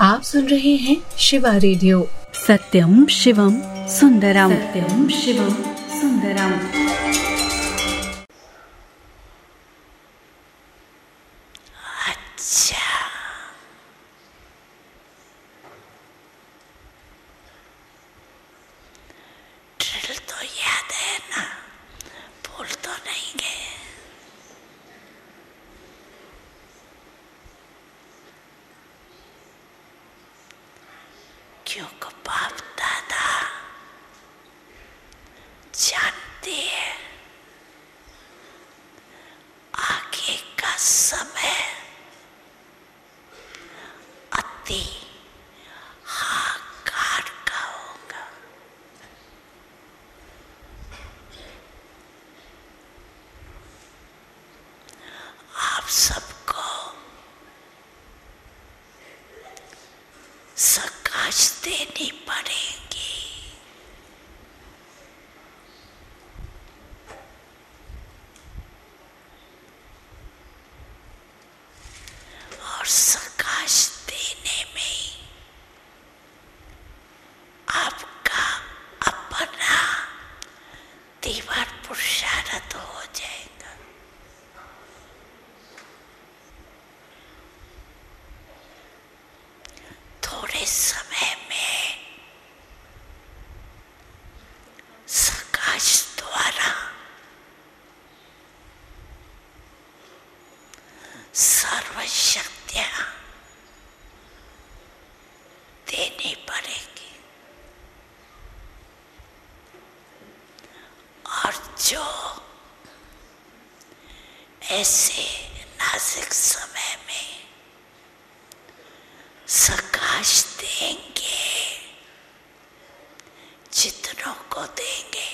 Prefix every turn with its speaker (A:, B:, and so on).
A: आप सुन रहे हैं शिवा रेडियो।
B: सत्यम शिवम सुंदरम, सत्यम शिवम सुंदरम।
C: अच्छा, ड्रिल तो याद है ना, भूल तो नहीं गए। क्योंकि बाप दादा जानते हैं आगे का समय अति हाहाकार का होगा। आप सबको सकाश देनी पड़ेगी। और सकाश देने में आपका अपना तीव्र पुरुषार्थ हो जाएगा। थोड़े समय में सकाश द्वारा सर्वशक्तियां देनी पड़ेगी। और जो ऐसे नाजुक समय में सकाश देंगे, जितनों को देंगे